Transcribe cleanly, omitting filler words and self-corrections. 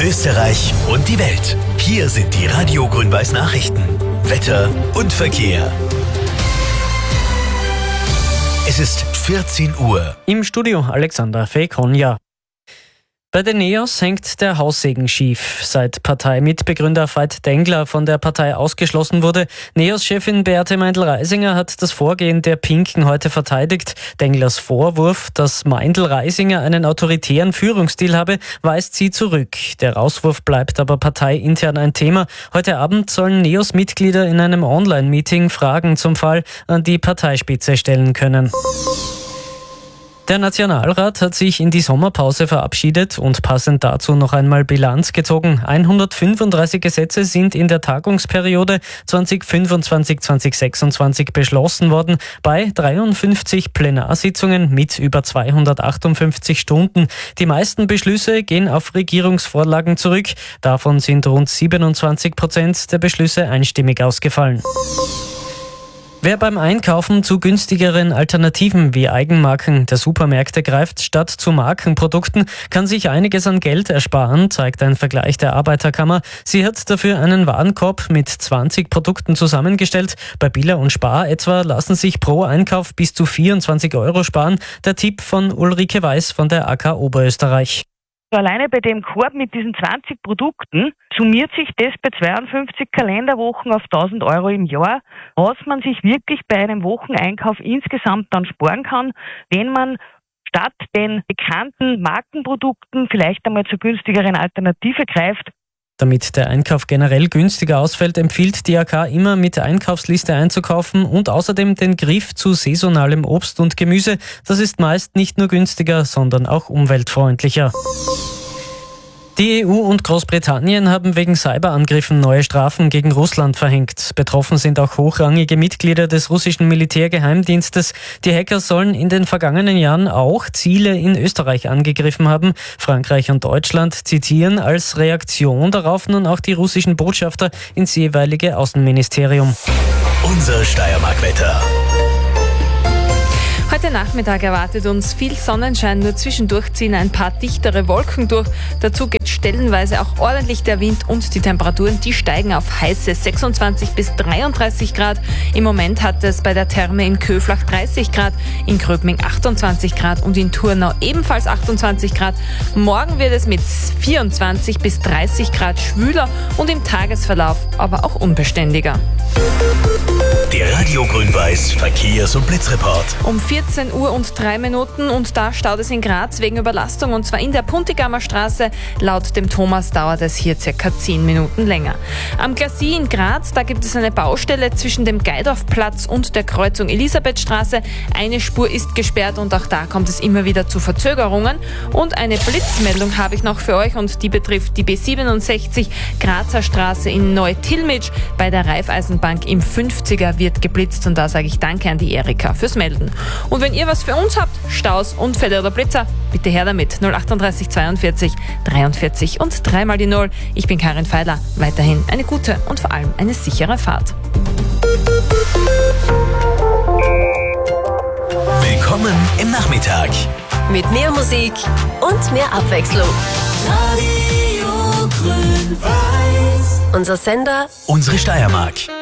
Österreich und die Welt. Hier sind die Radio Grün-Weiß Nachrichten. Wetter und Verkehr. Es ist 14 Uhr. Im Studio Alexander Fekonja. Bei den NEOS hängt der Haussegen schief. Seit Parteimitbegründer Veit Dengler von der Partei ausgeschlossen wurde, NEOS-Chefin Beate Meindl-Reisinger hat das Vorgehen der Pinken heute verteidigt. Denglers Vorwurf, dass Meindl-Reisinger einen autoritären Führungsstil habe, weist sie zurück. Der Rauswurf bleibt aber parteiintern ein Thema. Heute Abend sollen NEOS-Mitglieder in einem Online-Meeting Fragen zum Fall an die Parteispitze stellen können. Der Nationalrat hat sich in die Sommerpause verabschiedet und passend dazu noch einmal Bilanz gezogen. 135 Gesetze sind in der Tagungsperiode 2025-2026 beschlossen worden, bei 53 Plenarsitzungen mit über 258 Stunden. Die meisten Beschlüsse gehen auf Regierungsvorlagen zurück. Davon sind rund 27% der Beschlüsse einstimmig ausgefallen. Wer beim Einkaufen zu günstigeren Alternativen wie Eigenmarken der Supermärkte greift, statt zu Markenprodukten, kann sich einiges an Geld ersparen, zeigt ein Vergleich der Arbeiterkammer. Sie hat dafür einen Warenkorb mit 20 Produkten zusammengestellt. Bei Billa und Spar etwa lassen sich pro Einkauf bis zu 24 € sparen. Der Tipp von Ulrike Weiß von der AK Oberösterreich. Alleine bei dem Korb mit diesen 20 Produkten summiert sich das bei 52 Kalenderwochen auf 1.000 € im Jahr, was man sich wirklich bei einem Wocheneinkauf insgesamt dann sparen kann, wenn man statt den bekannten Markenprodukten vielleicht einmal zur günstigeren Alternative greift. Damit der Einkauf generell günstiger ausfällt, empfiehlt die AK immer mit Einkaufsliste einzukaufen und außerdem den Griff zu saisonalem Obst und Gemüse. Das ist meist nicht nur günstiger, sondern auch umweltfreundlicher. Die EU und Großbritannien haben wegen Cyberangriffen neue Strafen gegen Russland verhängt. Betroffen sind auch hochrangige Mitglieder des russischen Militärgeheimdienstes. Die Hacker sollen in den vergangenen Jahren auch Ziele in Österreich angegriffen haben. Frankreich und Deutschland zitieren als Reaktion darauf nun auch die russischen Botschafter ins jeweilige Außenministerium. Unser Steiermark-Wetter. Heute Nachmittag erwartet uns viel Sonnenschein, nur zwischendurch ziehen ein paar dichtere Wolken durch. Dazu geht stellenweise auch ordentlich der Wind und die Temperaturen, die steigen auf heiße 26 bis 33 Grad. Im Moment hat es bei der Therme in Köflach 30 Grad, in Gröbming 28 Grad und in Thurnau ebenfalls 28 Grad. Morgen wird es mit 24 bis 30 Grad schwüler und im Tagesverlauf aber auch unbeständiger. Der Radio Grün-Weiß Verkehrs- und Blitzreport. Um 14 Uhr und 3 Minuten und da staut es in Graz wegen Überlastung und zwar in der Puntigammer Straße. Laut dem Thomas dauert es hier circa 10 Minuten länger. Am Glacis in Graz, da gibt es eine Baustelle zwischen dem Geidorfplatz und der Kreuzung Elisabethstraße. Eine Spur ist gesperrt und auch da kommt es immer wieder zu Verzögerungen. Und eine Blitzmeldung habe ich noch für euch und die betrifft die B67 Grazer Straße in Neu-Tilmitsch. Bei der Raiffeisenbank im 50er wird geblitzt und da sage ich Danke an die Erika fürs Melden. Und wenn ihr was für uns habt, Staus, Unfälle oder Blitzer, bitte her damit. 038 42 43 und 3 mal die 0. Ich bin Karin Feiler. Weiterhin eine gute und vor allem eine sichere Fahrt. Willkommen im Nachmittag. Mit mehr Musik und mehr Abwechslung. Radio Grün-Weiß. Unser Sender, Unsere Steiermark.